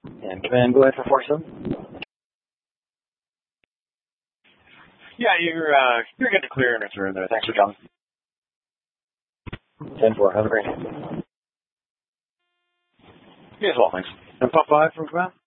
And command, go ahead for 47. Yeah, you're good to clear and return there. Thanks for coming. 10-4. Have a great day. You as well, thanks. And Pop 5 from command.